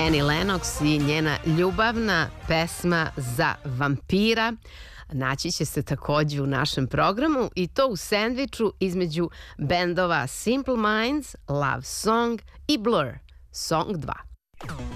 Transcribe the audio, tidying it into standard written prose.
Annie Lennox i njena ljubavna pesma za vampira naći će se takođe u našem programu i to u sendviču između bendova Simple Minds, Love Song i Blur, Song 2.